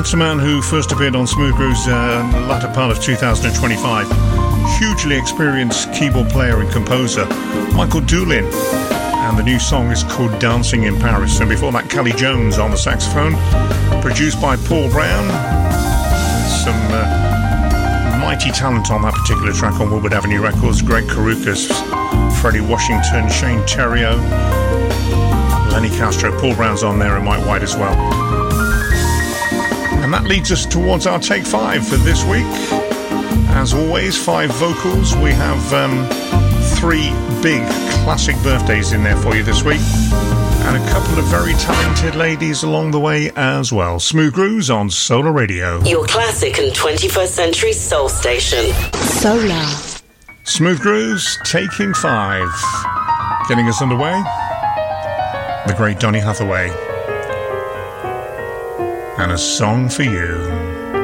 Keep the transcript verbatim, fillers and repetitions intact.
That's a man who first appeared on Smooth Groove's uh, latter part of two thousand twenty-five. Hugely experienced keyboard player and composer Michael Doolin, and the new song is called Dancing in Paris. And before that, Kelly Jones on the saxophone, produced by Paul Brown. Some uh, mighty talent on that particular track on Woodward Avenue Records. Greg Karukas, Freddie Washington, Shane Theriot, Lenny Castro. Paul Brown's on there and Mike White as well. And that leads us towards our take five for this week. As always, five vocals. We have um, three big classic birthdays in there for you this week, and a couple of very talented ladies along the way as well. Smooth Grooves on Solar Radio. Your classic and twenty-first century soul station. Solar. Smooth Grooves, taking five. Getting us underway, the great Donny Hathaway. And a song for you.